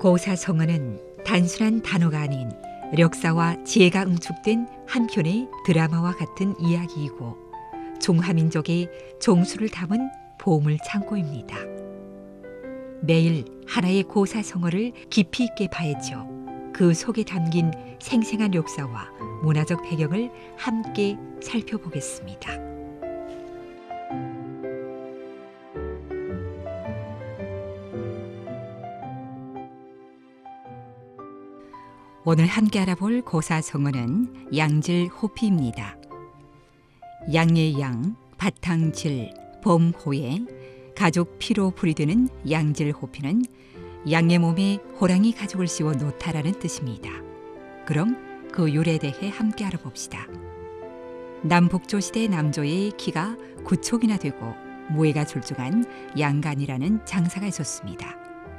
고사성어는 단순한 단어가 아닌 력사와 지혜가 응축된 한편의 드라마와 같은 이야기이고 중화민족의 종수를 담은 보물 창고입니다. 매일 하나의 고사성어를 깊이 있게 봐야죠. 그 속에 담긴 생생한 역사와 문화적 배경을 함께 살펴보겠습니다. 오늘 함께 알아볼 고사성어는 양질호피입니다. 양의 양, 바탕질, 범호의 가족 피로 부리되는 양질호피는 양의 몸에 호랑이 가죽을 씌워 놓다라는 뜻입니다. 그럼 그 유래에 대해 함께 알아봅시다. 남북조 시대 남조의 키가 9촉이나 되고 무예가 출중한 양간이라는 장사가 있었습니다.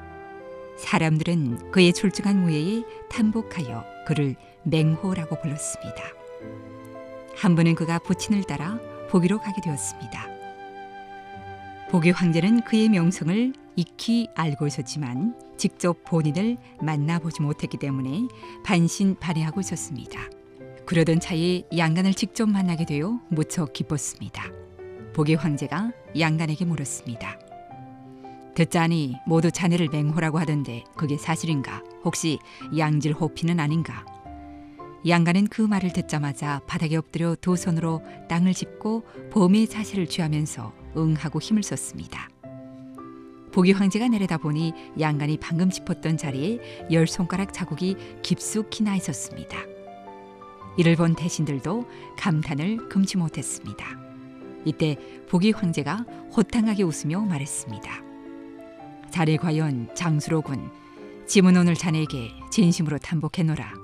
사람들은 그의 출중한 무예에 탐복하여 그를 맹호라고 불렀습니다. 한 번은 그가 부친을 따라 보기로 가게 되었습니다. 보기 황제는 그의 명성을 익히 알고 있었지만 직접 본인을 만나보지 못했기 때문에 반신반의하고 있었습니다. 그러던 차에 양간을 직접 만나게 되어 무척 기뻤습니다. 보기 황제가 양간에게 물었습니다. 듣자니 모두 자네를 맹호라고 하던데 그게 사실인가? 혹시 양질호피는 아닌가? 양간은 그 말을 듣자마자 바닥에 엎드려 두 손으로 땅을 짚고 범의 자세를 취하면서 응하고 힘을 썼습니다. 보기 황제가 내려다보니 양간이 방금 짚었던 자리에 10손가락 자국이 깊숙이 나 있었습니다. 이를 본 대신들도 감탄을 금치 못했습니다. 이때 보기 황제가 호탕하게 웃으며 말했습니다. 자네 과연 장수로군. 짐은 오늘 자네에게 진심으로 탐복해노라.